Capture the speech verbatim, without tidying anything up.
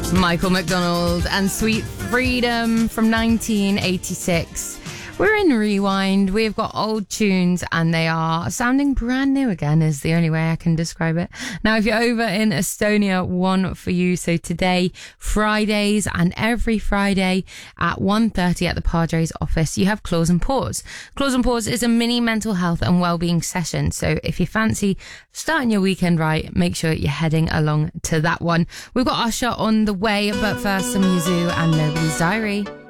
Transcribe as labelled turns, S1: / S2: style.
S1: Michael McDonald and Sweet Freedom from nineteen eighty-six. We're in Rewind. We've got old tunes and they are sounding brand new again is the only way I can describe it. Now, if you're over in Estonia, one for you. So today, Fridays and every Friday at one thirty at the Padres office, you have Claws and Paws. Claws and Paws is a mini mental health and wellbeing session. So if you fancy starting your weekend right, make sure you're heading along to that one. We've got Usher on the way, but first some Yuzu and Nobody's Diary.